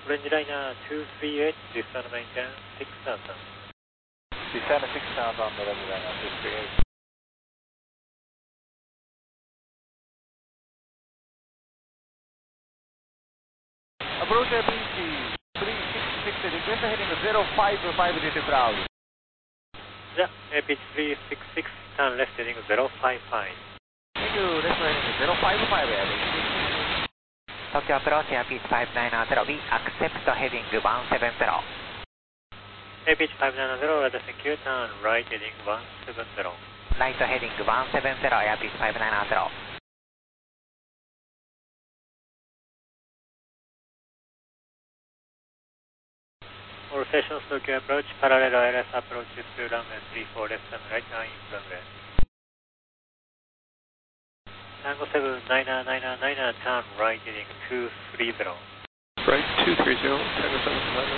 Orange Liner 238, descend maintain 6000. Descend 6000, Orange Liner 238. Approach APC 366, request heading 055 due to crowd. Yeah, APC 366, turn left heading 055. Thank you, left heading 055, APC. Tokyo approach APC 590, we accept heading 170. APC 590, weather thank you, turn right heading 170. Right heading 170, APC 590. All stations Tokyo approach, parallel ILS approach to runway 34 left and right, 9 runway. Tango 7, 999, turn right heading 230. Right 230, Tango 7,